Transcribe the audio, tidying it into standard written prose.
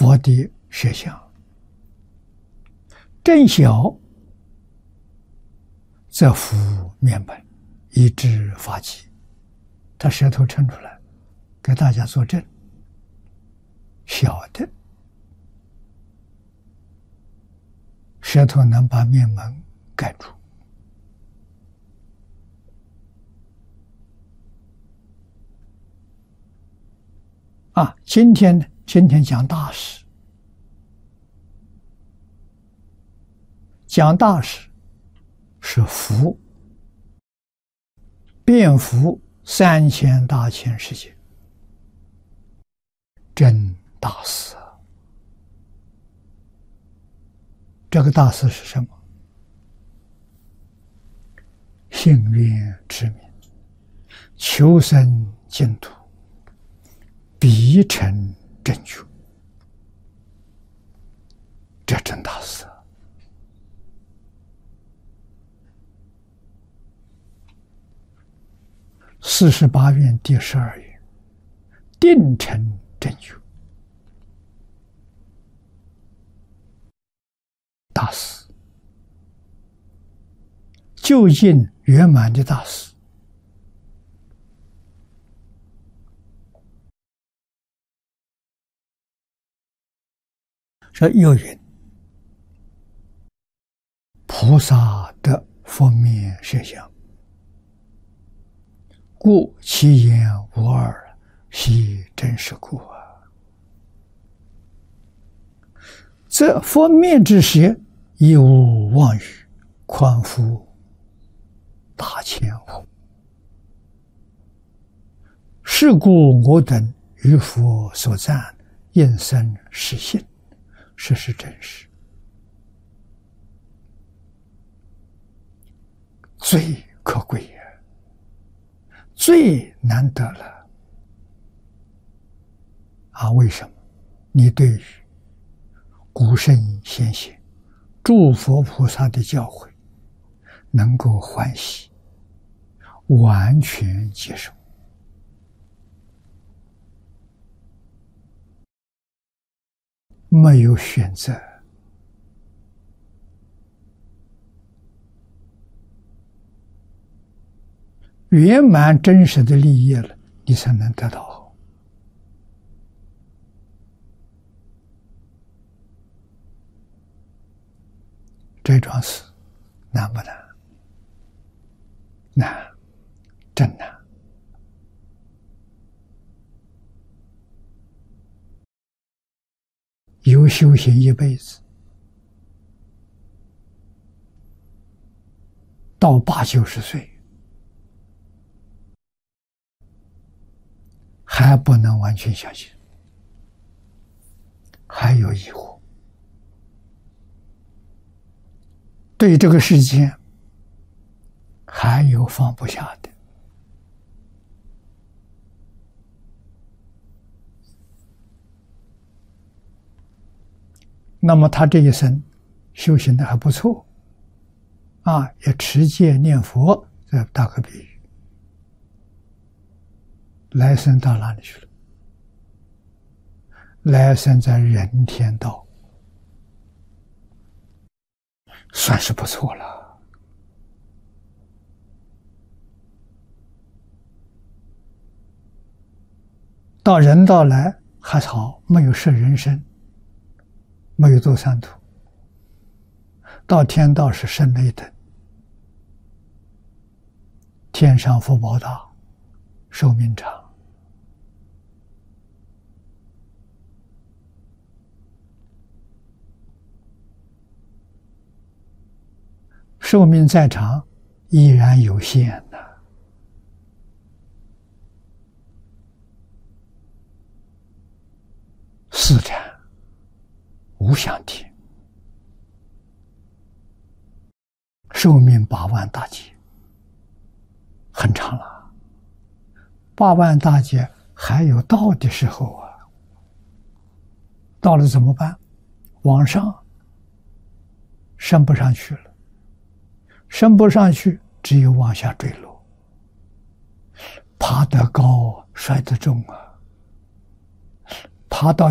佛的舌相，正小则服面本，以知法纪。他舌头抻出来，给大家作证。小的舌头能把面门盖住。今天讲大事，讲大事是福，遍服3000大千世界，真大事啊！这个大事是什么？信愿之名，求生净土，必成正觉，这真大事啊！48愿第12愿，定成正觉，大事，究竟圆满的大事。说又云：菩萨得佛面舌相，故其言无二，悉真实故啊！这佛面之舌，亦无妄语，宽敷大千户。是故我等于佛所赞，应生实信，实是真实，最可贵也，最难得了为什么？你对于古圣先贤、诸佛菩萨的教诲能够欢喜，完全接受，没有选择，圆满真实的利益了，你才能得到。这桩事难不难？难，真难。有修行一辈子，到80、90岁，还不能完全相信，还有疑惑，对这个世界还有放不下的。那么他这一生修行的还不错也持戒念佛，这打个比喻，来生到哪里去了？来生在人天道，算是不错了。到人道来还好，没有摄人身，没有堕三途。到天道是升了一等，天上福报大，寿命长。寿命再长，依然有限的。四禅无想天，寿命8万大劫，很长了。8万大劫还有到的时候啊，到了怎么办？往上升不上去了，升不上去，只有往下坠落。爬得高，摔得重啊！爬到